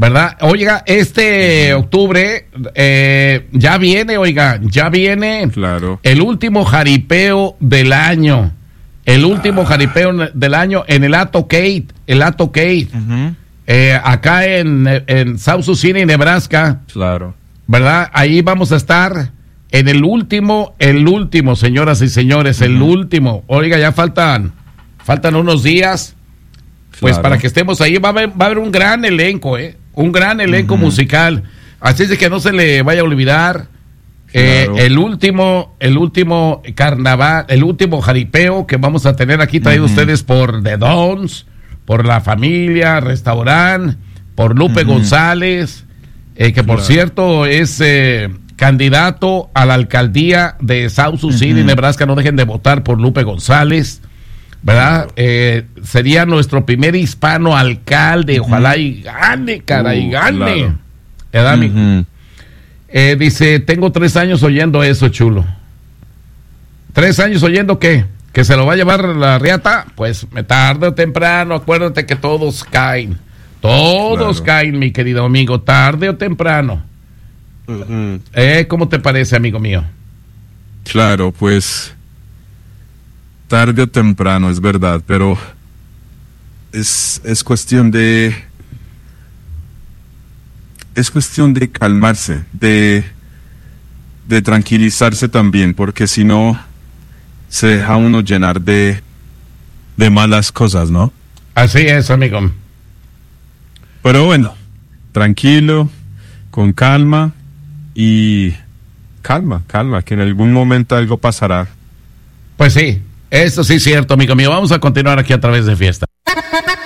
¿verdad? Oiga, octubre ya viene Claro. el último jaripeo del año. El último jaripeo del año en el Atto Cave. Uh-huh. Acá en South Sioux City, Nebraska. Claro. ¿Verdad? Ahí vamos a estar en el último, señoras y señores, el último. Oiga, ya faltan unos días. Pues Claro. para que estemos ahí va a haber un gran elenco, un gran elenco musical. Así es de que no se le vaya a olvidar Claro. el último carnaval, el último jaripeo que vamos a tener aquí traído ustedes por The Dons, por La Familia, Restaurant, por Lupe González, que por cierto es candidato a la alcaldía de South Sioux City, Nebraska. No dejen de votar por Lupe González, ¿verdad? Sería nuestro primer hispano alcalde. Ojalá y gane, caray, gane. Claro. ¿Verdad, dice, tengo 3 años oyendo eso, chulo. 3 años oyendo ¿qué? ¿Que se lo va a llevar la riata? Pues tarde o temprano, acuérdate que todos caen. Todos caen, mi querido amigo, tarde o temprano. ¿Cómo te parece, amigo mío? Claro, pues tarde o temprano, es verdad, pero es cuestión de calmarse, de tranquilizarse también, porque si no se deja uno llenar de malas cosas, ¿no? Así es, amigo. Pero bueno, tranquilo, con calma y calma, que en algún momento algo pasará. Pues sí, eso sí es cierto, amigo mío. Vamos a continuar aquí a través de Fiesta.